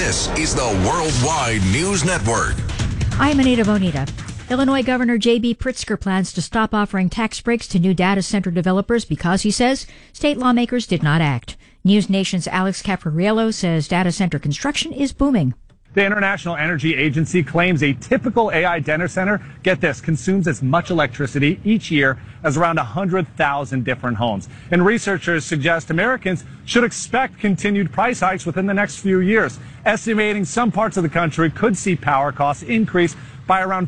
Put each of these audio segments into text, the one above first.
This is the Worldwide News Network. I'm Anita Bonita. Illinois Governor J.B. Pritzker plans to stop offering tax breaks to new data center developers because, he says, state lawmakers did not act. News Nation's Alex Caprariello says data center construction is booming. The International Energy Agency claims a typical AI data center, get this, consumes as much electricity each year as around 100,000 different homes. And researchers suggest Americans should expect continued price hikes within the next few years, estimating some parts of the country could see power costs increase by around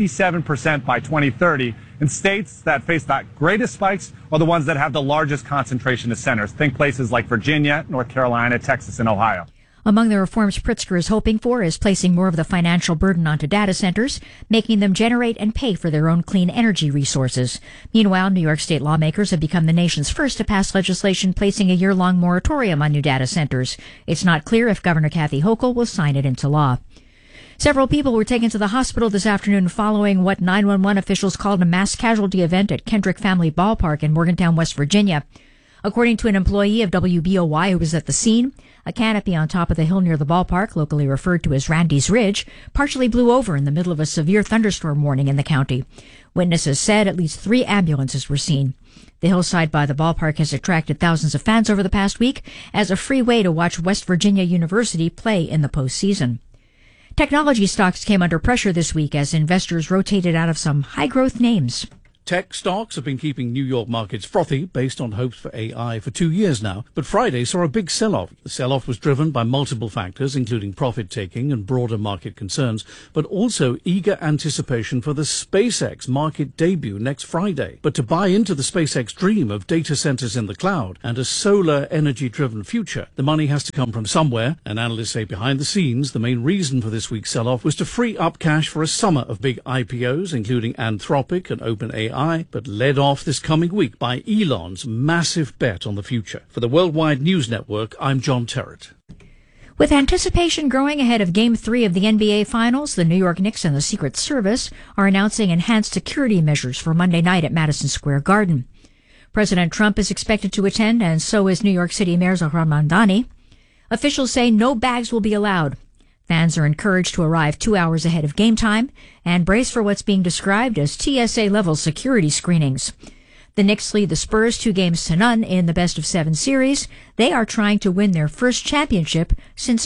57% by 2030. And states that face the greatest spikes are the ones that have the largest concentration of centers. Think places like Virginia, North Carolina, Texas, and Ohio. Among the reforms Pritzker is hoping for is placing more of the financial burden onto data centers, making them generate and pay for their own clean energy resources. Meanwhile, New York state lawmakers have become the nation's first to pass legislation placing a year-long moratorium on new data centers. It's not clear if Governor Kathy Hochul will sign it into law. Several people were taken to the hospital this afternoon following what 911 officials called a mass casualty event at Kendrick Family Ballpark in Morgantown, West Virginia. According to an employee of WBOY who was at the scene, a canopy on top of the hill near the ballpark, locally referred to as Randy's Ridge, partially blew over in the middle of a severe thunderstorm warning in the county. Witnesses said at least 3 ambulances were seen. The hillside by the ballpark has attracted thousands of fans over the past week as a free way to watch West Virginia University play in the postseason. Technology stocks came under pressure this week as investors rotated out of some high-growth names. Tech stocks have been keeping New York markets frothy based on hopes for AI for 2 years now, but Friday saw a big sell-off. The sell-off was driven by multiple factors, including profit-taking and broader market concerns, but also eager anticipation for the SpaceX market debut next Friday. But to buy into the SpaceX dream of data centers in the cloud and a solar energy-driven future, the money has to come from somewhere, and analysts say behind the scenes, the main reason for this week's sell-off was to free up cash for a summer of big IPOs, including Anthropic and OpenAI, but led off this coming week by Elon's massive bet on the future. For the Worldwide News Network, I'm John Terrett. With anticipation growing ahead of Game 3 of the NBA Finals, the New York Knicks and the Secret Service are announcing enhanced security measures for Monday night at Madison Square Garden. President Trump is expected to attend, and so is New York City Mayor Zohran Mamdani. Officials say no bags will be allowed. Fans are encouraged to arrive 2 hours ahead of game time and brace for what's being described as TSA-level security screenings. The Knicks lead the Spurs 2-0 in the best-of-7 series. They are trying to win their first championship since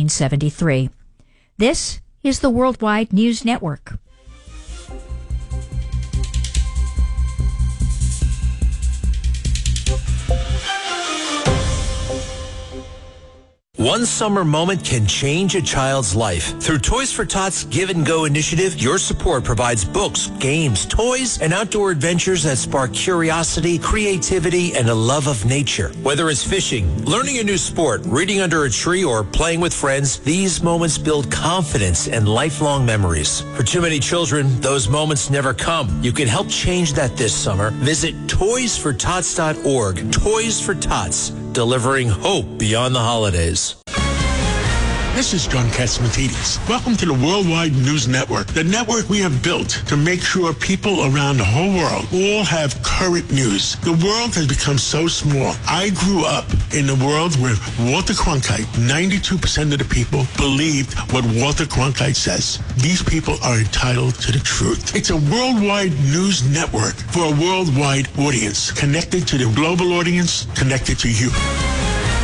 1973. This is the Worldwide News Network. One summer moment can change a child's life. Through Toys for Tots Give and Go initiative, your support provides books, games, toys, and outdoor adventures that spark curiosity, creativity, and a love of nature. Whether it's fishing, learning a new sport, reading under a tree, or playing with friends, these moments build confidence and lifelong memories. For too many children, those moments never come. You can help change that this summer. Visit toysfortots.org. Toys for Tots, delivering hope beyond the holidays. This is John Catsimatidis. Welcome to the Worldwide News Network, the network we have built to make sure people around the whole world all have current news. The world has become so small. I grew up in a world where Walter Cronkite, 92% of the people believed what Walter Cronkite says. These people are entitled to the truth. It's a worldwide news network for a worldwide audience, connected to the global audience, connected to you.